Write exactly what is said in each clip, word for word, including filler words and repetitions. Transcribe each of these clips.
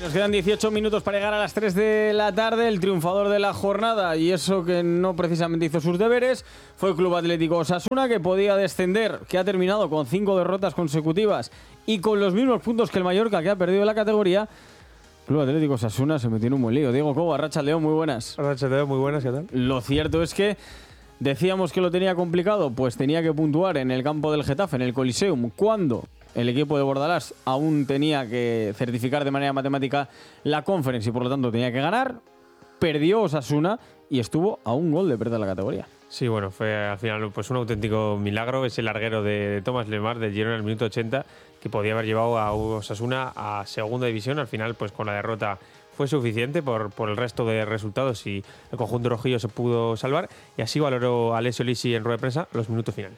Nos quedan dieciocho minutos para llegar a las tres de la tarde. El triunfador de la jornada, y eso que no precisamente hizo sus deberes, fue el Club Atlético Osasuna, que podía descender, que ha terminado con cinco derrotas consecutivas y con los mismos puntos que el Mallorca, que ha perdido la categoría. Club Atlético Osasuna se metió en un buen lío. Diego Cobo, Arratsaldeon, muy buenas. Arratsaldeon, muy buenas, ¿qué tal? Lo cierto es que decíamos que lo tenía complicado, pues tenía que puntuar en el campo del Getafe, en el Coliseum, cuando el equipo de Bordalás aún tenía que certificar de manera matemática la Conference y por lo tanto tenía que ganar. Perdió Osasuna y estuvo a un gol de perder la categoría. Sí, bueno, fue al final pues un auténtico milagro ese larguero de, de Thomas Lemar del Girona al minuto ochenta, que podía haber llevado a Osasuna a segunda división. Al final, pues con la derrota fue suficiente por, por el resto de resultados y el conjunto rojillo se pudo salvar, y así valoró Alessio Lisi en rueda de prensa los minutos finales.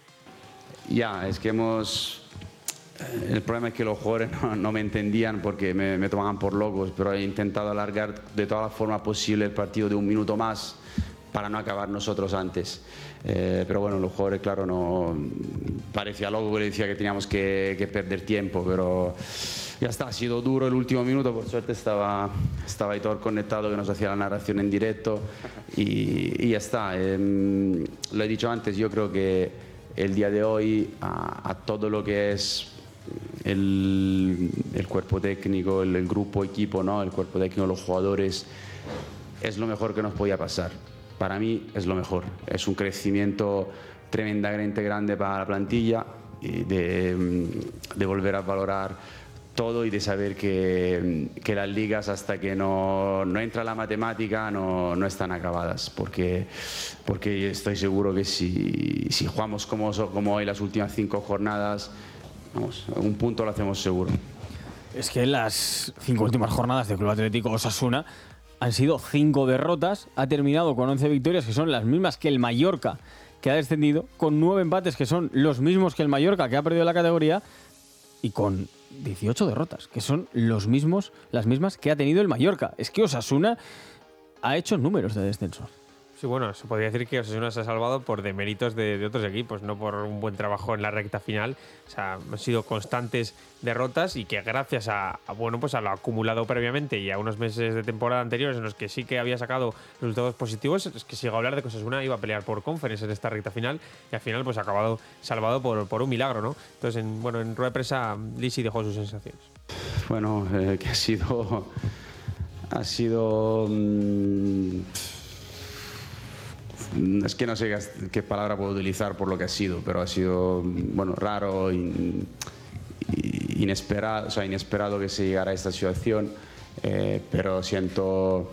Ya, es que hemos... El problema es que los jugadores no, no me entendían porque me, me tomaban por locos, pero he intentado alargar de todas las formas posibles el partido de un minuto más para no acabar nosotros antes. Eh, pero bueno, los jugadores, claro, no parecía loco que le decía que teníamos que, que perder tiempo, pero ya está, ha sido duro el último minuto. Por suerte estaba, estaba Aitor conectado, que nos hacía la narración en directo, y, y ya está. Eh, lo he dicho antes, yo creo que el día de hoy a, a todo lo que es el, el cuerpo técnico, el, el grupo, equipo, ¿no? El cuerpo técnico, los jugadores, es lo mejor que nos podía pasar. Para mí es lo mejor. Es un crecimiento tremendamente grande para la plantilla, y de, de volver a valorar todo y de saber que, que las ligas, hasta que no, no entra la matemática, no, no están acabadas, porque, porque estoy seguro que si, si jugamos como, como hoy las últimas cinco jornadas, vamos, un punto lo hacemos seguro. Es que las cinco últimas jornadas del Club Atlético Osasuna han sido cinco derrotas, ha terminado con once victorias, que son las mismas que el Mallorca, que ha descendido, con nueve empates, que son los mismos que el Mallorca, que ha perdido la categoría, y con dieciocho derrotas, que son los mismos, las mismas que ha tenido el Mallorca. Es que Osasuna ha hecho números de descenso. Sí, bueno, se podría decir que Osasuna se ha salvado por deméritos de, de otros equipos, no por un buen trabajo en la recta final. O sea, han sido constantes derrotas, y que gracias a, a bueno, pues a lo acumulado previamente y a unos meses de temporada anteriores en los que sí que había sacado resultados positivos, es que se llegó a hablar de que Osasuna iba a pelear por Conference en esta recta final, y al final pues ha acabado salvado por, por un milagro, ¿no? Entonces, en, bueno, en rueda de prensa Lisi dejó sus sensaciones. Bueno, eh, que ha sido... Ha sido... Mmm, es que no sé qué palabra puedo utilizar por lo que ha sido, pero ha sido, bueno, raro, in, inesperado, o sea, inesperado que se llegara a esta situación, eh, pero siento,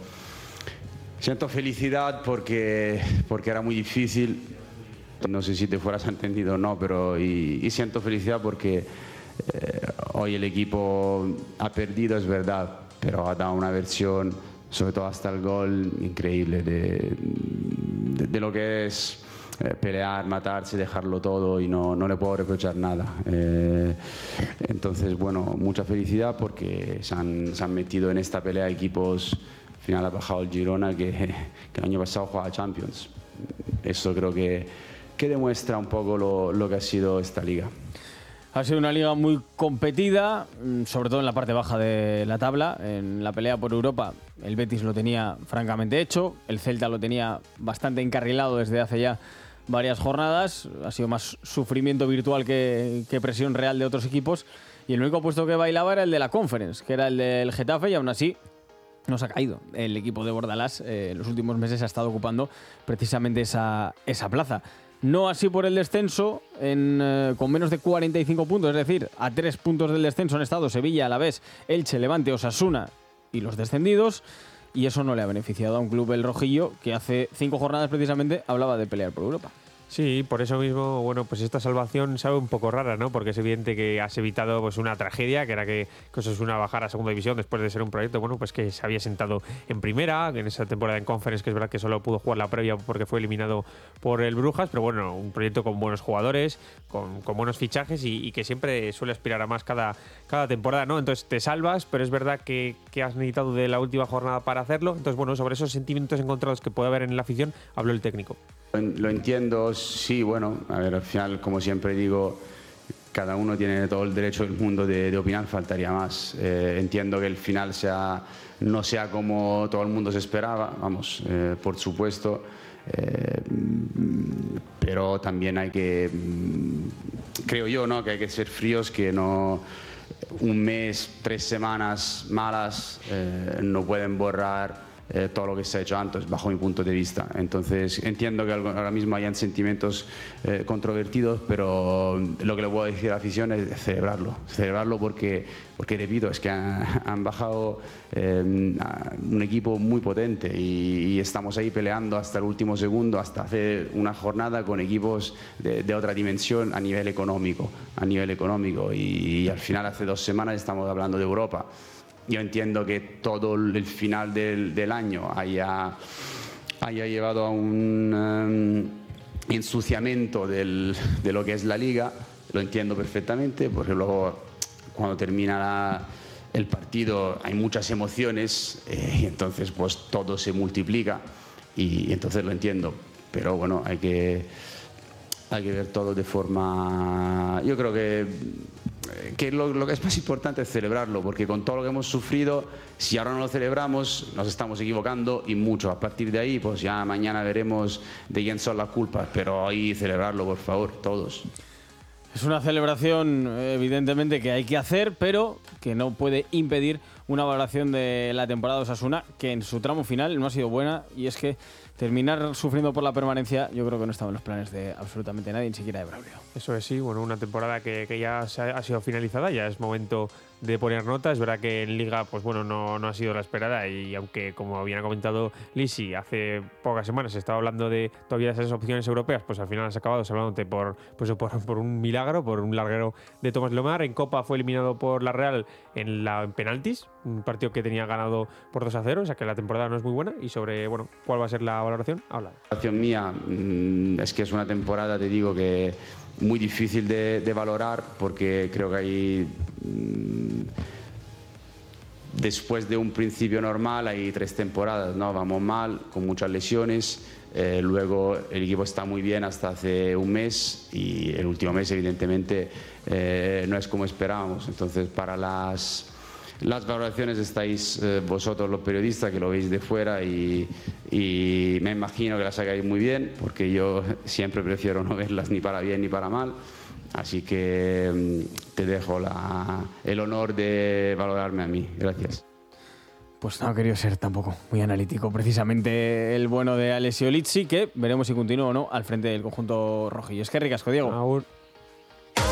siento felicidad porque, porque era muy difícil. No sé si te fueras entendido o no, pero y, y siento felicidad porque eh, hoy el equipo ha perdido, es verdad, pero ha dado una versión, sobre todo hasta el gol, increíble de, de, de lo que es eh, pelear, matarse, dejarlo todo, y no, no le puedo reprochar nada. Eh, entonces, bueno, mucha felicidad porque se han, se han metido en esta pelea equipos. Al final ha bajado el Girona, que, que el año pasado jugaba Champions. Eso creo que, que demuestra un poco lo, lo que ha sido esta liga. Ha sido una liga muy competida, sobre todo en la parte baja de la tabla. En la pelea por Europa, el Betis lo tenía francamente hecho, el Celta lo tenía bastante encarrilado desde hace ya varias jornadas. Ha sido más sufrimiento virtual que, que presión real de otros equipos, y el único puesto que bailaba era el de la Conference, que era el del Getafe, y aún así no se ha caído. El equipo de Bordalás eh, en los últimos meses ha estado ocupando precisamente esa, esa plaza. No así por el descenso, en, eh, con menos de cuarenta y cinco puntos, es decir, a tres puntos del descenso han estado Sevilla, Alavés, Elche, Levante, Osasuna y los descendidos, y eso no le ha beneficiado a un club, el rojillo, que hace cinco jornadas precisamente hablaba de pelear por Europa. Sí, por eso mismo, bueno, pues esta salvación sabe un poco rara, ¿no? Porque es evidente que has evitado pues una tragedia, que era que Osasuna bajara a segunda división después de ser un proyecto, bueno, pues que se había sentado en primera, en esa temporada en Conference, que es verdad que solo pudo jugar la previa porque fue eliminado por el Brujas, pero bueno, un proyecto con buenos jugadores, con, con buenos fichajes, y, y que siempre suele aspirar a más cada, cada temporada, ¿no? Entonces te salvas, pero es verdad que, que has necesitado de la última jornada para hacerlo. Entonces, bueno, sobre esos sentimientos encontrados que puede haber en la afición, habló el técnico. Lo entiendo, sí, bueno, a ver, al final, como siempre digo, cada uno tiene todo el derecho del mundo de, de opinar, faltaría más. Eh, entiendo que el final sea, no sea como todo el mundo se esperaba, vamos, eh, por supuesto, eh, pero también hay que, creo yo, ¿no? que hay que ser fríos, que no un mes, tres semanas malas eh, no pueden borrar Eh, todo lo que se ha hecho antes, bajo mi punto de vista. Entonces entiendo que ahora mismo hayan sentimientos eh, controvertidos, pero lo que le puedo decir a la afición es celebrarlo, celebrarlo porque, porque repito, es que han, han bajado eh, un equipo muy potente y, y estamos ahí peleando hasta el último segundo, hasta hacer una jornada con equipos de, de otra dimensión a nivel económico, a nivel económico y, y al final hace dos semanas estamos hablando de Europa. Yo entiendo que todo el final del, del año haya, haya llevado a un um, ensuciamiento del, de lo que es la liga, lo entiendo perfectamente, porque luego cuando termina la, el partido hay muchas emociones eh, y entonces pues todo se multiplica y, y entonces lo entiendo, pero bueno, hay que, hay que ver todo de forma... Yo creo que que lo, lo que es más importante es celebrarlo, porque con todo lo que hemos sufrido, si ahora no lo celebramos, nos estamos equivocando y mucho. A partir de ahí, pues ya mañana veremos de quién son las culpas, pero ahí celebrarlo, por favor, todos. Es una celebración, evidentemente, que hay que hacer, pero que no puede impedir una valoración de la temporada de Osasuna, que en su tramo final no ha sido buena, y es que terminar sufriendo por la permanencia yo creo que no estaba en los planes de absolutamente nadie, ni siquiera de Braulio. Eso es, sí, bueno, una temporada que, que ya se ha, ha sido finalizada, ya es momento de poner nota. Es verdad que en Liga pues bueno, no, no ha sido la esperada y aunque, como habían comentado Lisi, hace pocas semanas se estaba hablando de todavía de esas opciones europeas, pues al final has acabado hablándote por, pues, por, por un milagro, por un larguero de Tomás Lomar. En Copa fue eliminado por la Real en, la, en penaltis, un partido que tenía ganado por dos a cero, o sea que la temporada no es muy buena. Y sobre, bueno, ¿cuál va a ser la valoración? Habla. La valoración mía mmm, es que es una temporada, te digo, que muy difícil de, de valorar porque creo que hay mmm, después de un principio normal hay tres temporadas, ¿no? Vamos mal, con muchas lesiones, eh, luego el equipo está muy bien hasta hace un mes y el último mes evidentemente eh, no es como esperábamos. Entonces para las Las valoraciones estáis eh, vosotros los periodistas que lo veis de fuera y, y me imagino que las sacáis muy bien porque yo siempre prefiero no verlas ni para bien ni para mal, así que mm, te dejo la, el honor de valorarme a mí. Gracias. Pues no ha querido ser tampoco muy analítico precisamente el bueno de Alessio Lizzi, que veremos si continúa o no al frente del conjunto rojillo. Es que ricasco, Diego. Agur.